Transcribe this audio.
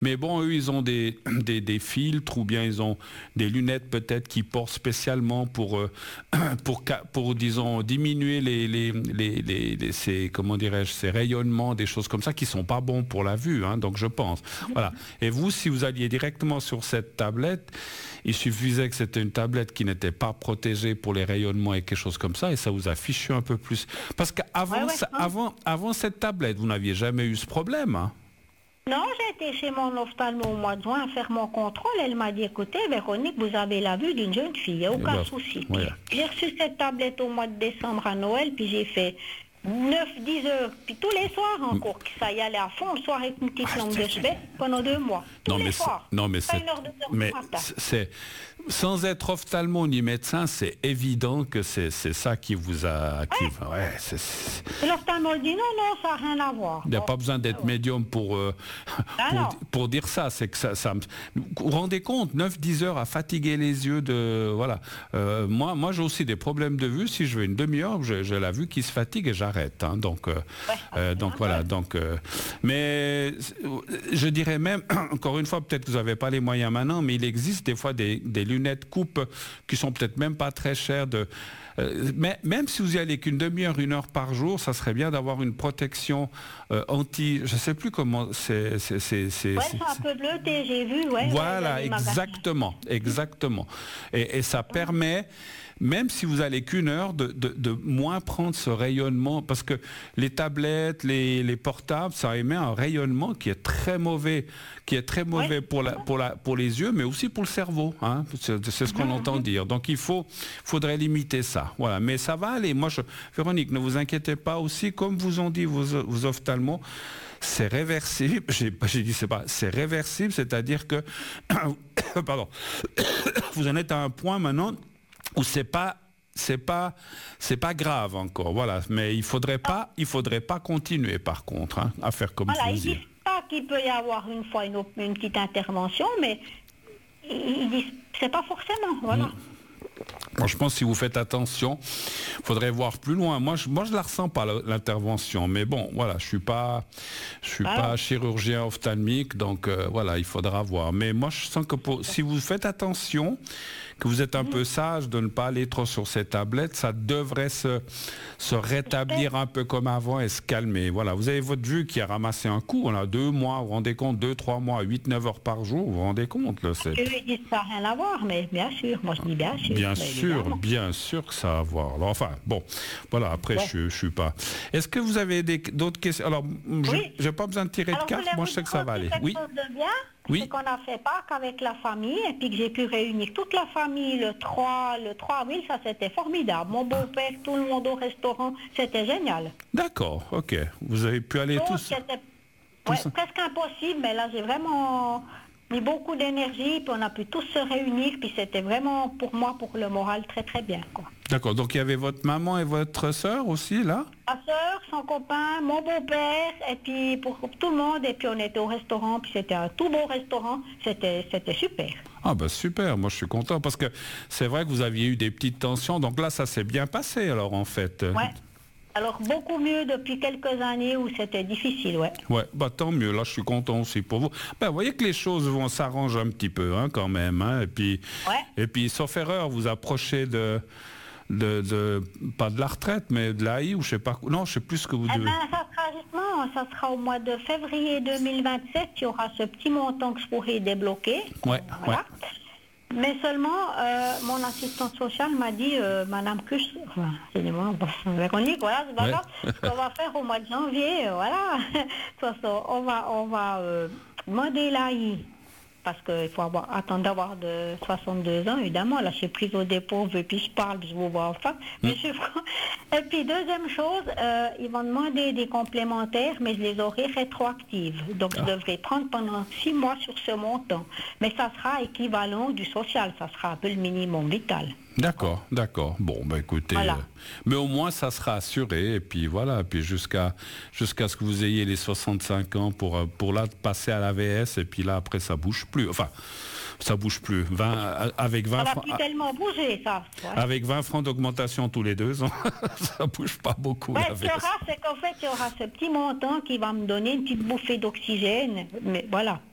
Mais bon, eux, ils ont des filtres ou bien ils ont des lunettes peut-être qui portent spécialement pour disons, diminuer comment dirais-je, ces rayonnements, des choses comme ça qui sont pas bons pour la vue, hein, donc je pense. Voilà. Et vous, si vous alliez directement sur cette tablette, il suffisait que c'était une tablette qui n'était pas protégée pour les rayonnements et quelque chose comme ça, et ça vous affiche un peu plus. Parce qu'avant avant cette tablette, vous n'aviez jamais eu ce problème, hein? Non, j'ai été chez mon ophtalmo au mois de juin faire mon contrôle. Elle m'a dit, écoutez, Véronique, vous avez la vue d'une jeune fille, il n'y a aucun souci. Ouais. J'ai reçu cette tablette au mois de décembre à Noël, puis j'ai fait 9-10 heures, puis tous les soirs encore, que ça y allait à fond, le soir avec une petite lampe de chevet pendant 2 mois. Tous les soirs. Non, mais c'est... Sans être ophtalmo ni médecin, c'est évident que c'est ça qui vous a... L'ophtalmo dit non, ça n'a rien à voir. Il n'y a pas besoin d'être médium pour dire ça. C'est que ça vous vous rendez compte, 9-10 heures à fatiguer les yeux de... Voilà. Moi, j'ai aussi des problèmes de vue. Si je veux une demi-heure, j'ai la vue qui se fatigue et j'arrête. Hein. Donc voilà. Mais je dirais même, encore une fois, peut-être que vous n'avez pas les moyens maintenant, mais il existe des fois des lunettes coupe qui sont peut-être même pas très chères mais même si vous y allez qu'une demi-heure, 1 heure par jour, ça serait bien d'avoir une protection anti, je sais plus comment c'est un peu bleuté, j'ai vu, voilà, exactement. Et ça permet, même si vous allez qu'une heure, de moins prendre ce rayonnement, parce que les tablettes, les portables, ça émet un rayonnement qui est très mauvais, pour les yeux, mais aussi pour le cerveau. Hein. C'est ce qu'on entend dire. Donc il faudrait limiter ça. Voilà. Mais ça va aller. Véronique, ne vous inquiétez pas aussi, comme vous ont dit vos ophtalmos, c'est réversible. C'est réversible, c'est-à-dire que, pardon, vous en êtes à un point maintenant où c'est pas grave encore, voilà. Mais il faudrait pas continuer par contre, hein, à faire comme vous dites. Pas qu'il peut y avoir une fois une petite intervention, mais ils disent c'est pas forcément, voilà. Moi, je pense que si vous faites attention, il faudrait voir plus loin. Moi, je la ressens pas, l'intervention. Mais bon, voilà, je suis pas chirurgien ophtalmique, donc voilà, il faudra voir. Mais moi, je sens que si vous faites attention, que vous êtes un peu sage de ne pas aller trop sur ces tablettes, ça devrait se rétablir un peu comme avant et se calmer. Voilà, vous avez votre vue qui a ramassé un coup. On a 2 mois, vous vous rendez compte, 2-3 mois, 8-9 heures par jour, vous vous rendez compte là, eux, ils disent ça n'a rien à voir, mais bien sûr, moi je dis bien sûr. Bien sûr que ça a à voir. Alors, enfin, bon, voilà, après, je suis pas... Est-ce que vous avez d'autres questions? Alors, je n'ai pas besoin de tirer de carte, moi je sais que ça va aller. Oui. C'est qu'on a fait Pâques avec la famille et puis que j'ai pu réunir toute la famille le 3 avril, ça c'était formidable. Mon beau-père, tout le monde au restaurant, c'était génial. D'accord, ok. Vous avez pu aller tous... C'était presque impossible, mais là j'ai vraiment mis beaucoup d'énergie, puis on a pu tous se réunir, puis c'était vraiment pour moi, pour le moral, très très bien, quoi. D'accord, donc il y avait votre maman et votre sœur aussi, là? Ma sœur, son copain, mon beau-père, et puis pour tout le monde, et puis on était au restaurant, puis c'était un tout beau restaurant, c'était super. Ah bah super, moi je suis content, parce que c'est vrai que vous aviez eu des petites tensions, donc là ça s'est bien passé alors en fait. Ouais. Alors beaucoup mieux depuis quelques années où c'était difficile, ouais. Ouais, bah tant mieux, là je suis content aussi pour vous. Ben vous voyez que les choses vont s'arranger un petit peu, hein, quand même, hein, et puis sauf erreur, vous approchez pas de la retraite, mais de l'AI ou je sais pas, non, je sais plus ce que vous devez. Ça sera au mois de février 2027, il y aura ce petit montant que je pourrai débloquer. Ouais, voilà. Ouais. Mais seulement, mon assistante sociale m'a dit, Madame Cuche, c'est des mots, Véronique, voilà, c'est pas grave, ce qu'on va faire au mois de janvier, voilà. De toute façon, on va demander l'AI, parce qu'il faut attendre d'avoir de 62 ans, évidemment. Là, je suis prise au dépôt, puis je parle, je vous vois enfin. Mais et puis, deuxième chose, ils vont demander des complémentaires, mais je les aurai rétroactives. Donc, je devrais prendre pendant 6 mois sur ce montant. Mais ça sera équivalent du social, ça sera un peu le minimum vital. D'accord. Bon, bah écoutez, voilà. Mais au moins ça sera assuré, et puis voilà, puis jusqu'à ce que vous ayez les 65 ans pour là passer à l'AVS, et puis là après ça bouge plus. Enfin, ça bouge plus. 20 francs. Ça va plus tellement bouger, ça. Ouais. Avec 20 francs d'augmentation tous les 2 ans, ça bouge pas beaucoup. Ouais, ce qu'il y aura, c'est qu'en fait, il y aura ce petit montant qui va me donner une petite bouffée d'oxygène. Mais voilà.